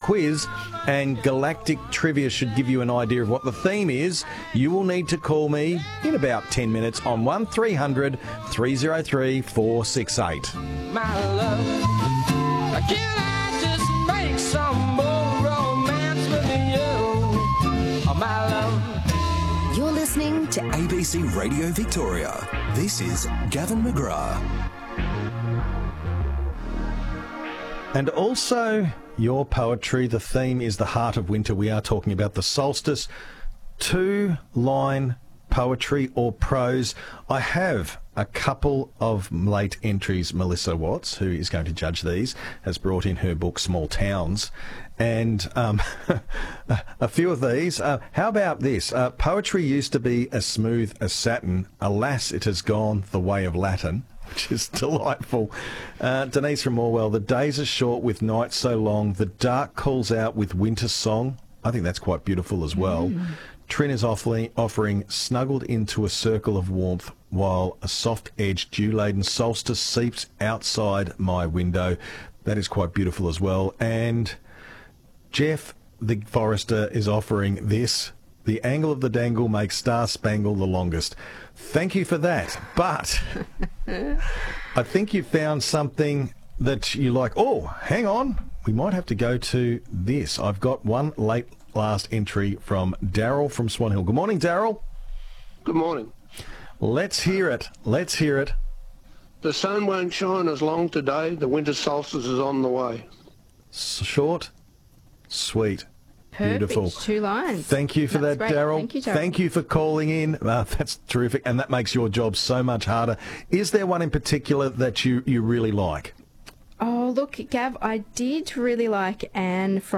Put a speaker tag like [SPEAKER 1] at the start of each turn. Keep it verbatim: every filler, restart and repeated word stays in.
[SPEAKER 1] quiz, and galactic trivia should give you an idea of what the theme is. You will need to call me in about ten minutes on one three hundred three oh three four six eight.
[SPEAKER 2] My love, can I just make some more romance with you? Oh, my love.
[SPEAKER 3] You're listening to
[SPEAKER 4] A B C Radio Victoria. This is Gavin McGrath.
[SPEAKER 1] And also your poetry. The theme is the heart of winter. We are talking about the solstice. Two-line poetry or prose. I have a couple of late entries. Melissa Watts, who is going to judge these, has brought in her book Small Towns. And um, a few of these. Uh, how about this? Uh, poetry used to be as smooth as satin. Alas, it has gone the way of Latin, which is delightful. Uh, Denise from Orwell, the days are short with nights so long. The dark calls out with winter's song. I think that's quite beautiful as well. Mm. Trin is offering, offering snuggled into a circle of warmth while a soft-edged dew-laden solstice seeps outside my window. That is quite beautiful as well. And Jeff, the forester, is offering this. The angle of the dangle makes Star Spangle the longest. Thank you for that. But I think you found something that you like. Oh, hang on. We might have to go to this. I've got one late last entry from Daryl from Swan Hill. Good morning, Daryl.
[SPEAKER 5] Good morning.
[SPEAKER 1] Let's hear it. Let's hear it.
[SPEAKER 5] The sun won't shine as long today. The winter solstice is on the way.
[SPEAKER 1] Short, sweet.
[SPEAKER 6] Perfect.
[SPEAKER 1] Beautiful.
[SPEAKER 6] Two lines.
[SPEAKER 1] Thank you for
[SPEAKER 6] That's
[SPEAKER 1] that,
[SPEAKER 6] great.
[SPEAKER 1] Daryl.
[SPEAKER 6] Thank you, Daryl.
[SPEAKER 1] Thank you for calling in. Uh, that's terrific, and that makes your job so much harder. Is there one in particular that you, you really like?
[SPEAKER 6] Oh, look, Gav, I did really like Anne from